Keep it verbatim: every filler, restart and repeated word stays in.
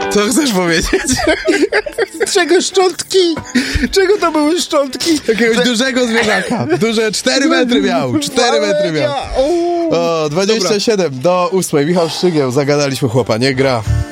Co chcesz powiedzieć? Czego szczątki? Czego to były szczątki? Jakiegoś Że... dużego zwierzaka. Duże cztery metry miał. cztery metry miał. O, dwadzieścia siedem do ósmej. Michał Szczygieł. Zagadaliśmy chłopa. Nie gra.